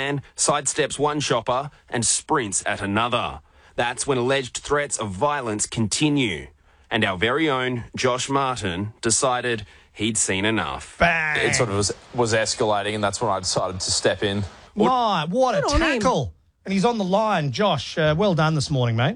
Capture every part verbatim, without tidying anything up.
man sidesteps one shopper and sprints at another. That's when alleged threats of violence continue. And our very own Josh Martin decided he'd seen enough. Bang! It sort of was, was escalating, and that's when I decided to step in. Right, what a Good on him. tackle. And he's on the line. Josh, uh, well done this morning, mate.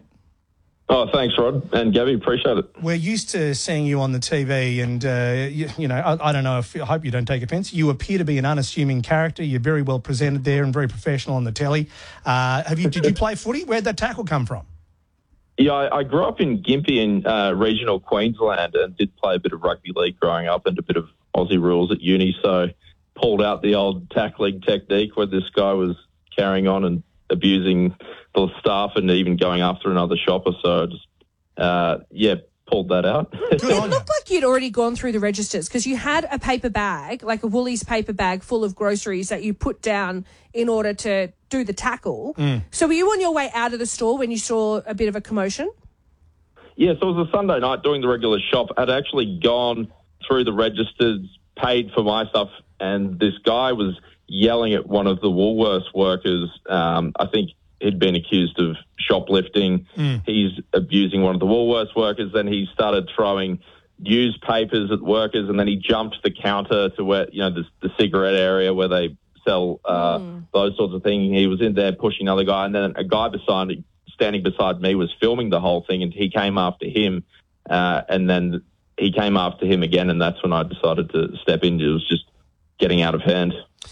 Oh, thanks, Rod and Gabby. Appreciate it. We're used to seeing you on the T V and, uh, you, you know, I, I don't know if, I hope you don't take offence. You appear to be an unassuming character. You're very well presented there and very professional on the telly. Uh, have you? Did you play footy? Where'd that tackle come from? Yeah, I, I grew up in Gympie in uh, regional Queensland and did play a bit of rugby league growing up and a bit of Aussie rules at uni. So pulled out the old tackling technique where this guy was carrying on and abusing the staff and even going after another shopper. So I just, uh, yeah, pulled that out. Good It on you. looked like you'd already gone through the registers because you had a paper bag, like a Woolies paper bag full of groceries that you put down in order to do the tackle. Mm. So were you on your way out of the store when you saw a bit of a commotion? Yeah, so it was a Sunday night doing the regular shop. I'd actually gone through the registers, paid for my stuff, and this guy was yelling at one of the Woolworths workers. Um, I think he'd been accused of shoplifting. Mm. He's abusing one of the Woolworths workers. Then he started throwing newspapers at workers, and then he jumped the counter to where, you know, the, the cigarette area where they sell uh, Mm. those sorts of things. He was in there pushing another guy, and then a guy beside, standing beside me was filming the whole thing, and he came after him, uh, and then he came after him again, and that's when I decided to step in. It was just getting out of hand.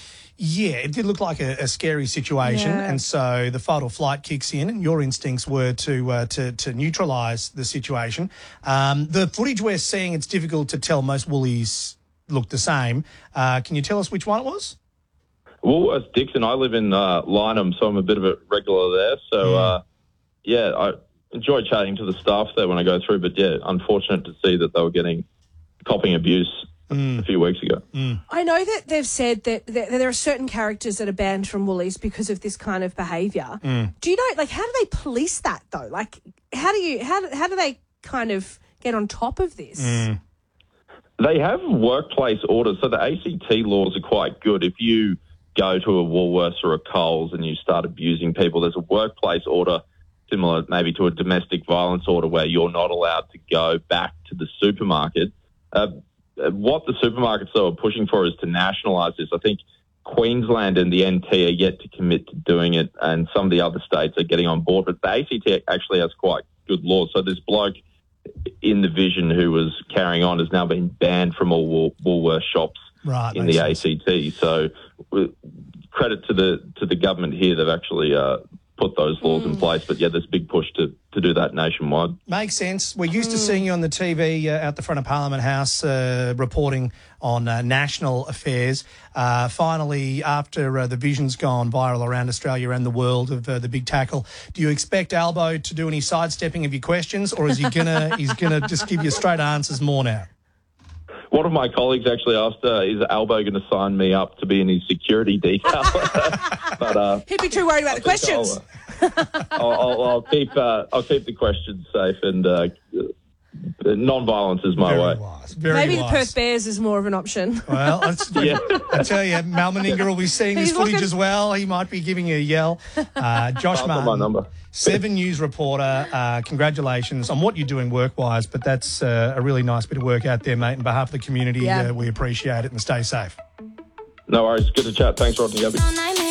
Yeah, it did look like a, a scary situation, Yeah. and so the fight or flight kicks in, and your instincts were to uh, to, to neutralise the situation. Um, the footage we're seeing, it's difficult to tell. Most Woolies look the same. Uh, can you tell us which one it was? Woolworths Dixon, I live in uh, Lynham, so I'm a bit of a regular there. So, uh, yeah, I enjoy chatting to the staff there when I go through, but, yeah, unfortunate to see that they were getting copping abuse Mm. a few weeks ago. Mm. I know that they've said that, that there are certain characters that are banned from Woolies because of this kind of behaviour. Mm. Do you know, like, how do they police that though? Like, how do you how do, how do they kind of get on top of this? Mm. They have workplace orders, so the A C T laws are quite good. If you go to a Woolworths or a Coles and you start abusing people, there's a workplace order similar maybe to a domestic violence order where you're not allowed to go back to the supermarket. Uh, what the supermarkets, though, are pushing for is to nationalise this. I think Queensland and the N T are yet to commit to doing it, and some of the other states are getting on board. But the A C T actually has quite good laws. So this bloke in the Vision who was carrying on has now been banned from all Wool- Woolworths shops Right, in makes the sense. A C T. So uh, credit to the to the government here. They've actually uh, put those laws in place. But, yeah, there's a big push to, to do that nationwide. Makes sense. We're used to seeing you on the T V uh, out the front of Parliament House uh, reporting on uh, national affairs. Uh, finally, after uh, the Vision's gone viral around Australia and the world of uh, the big tackle, do you expect Albo to do any sidestepping of your questions, or is he gonna he's gonna just give you straight answers more now? One of my colleagues actually asked, uh, is Albo going to sign me up to be in his security detail? but uh, He'd be too worried about the I think questions. I'll, I'll, I'll, I'll keep uh, I'll keep the questions safe, and uh, non-violence is my Very way. wise. Very Maybe the wise. Perth Bears is more of an option. Well, that's, Yeah. I tell you, Mal Meninga will be seeing this He's footage looking- as well. He might be giving you a yell. Uh, Josh Pass on my Martin, number. Seven News reporter. Uh, congratulations on what you're doing work-wise, but that's uh, a really nice bit of work out there, mate. On behalf of the community, Yeah. uh, we appreciate it, and stay safe. No worries. Good to chat. Thanks, Rodney. Gabby.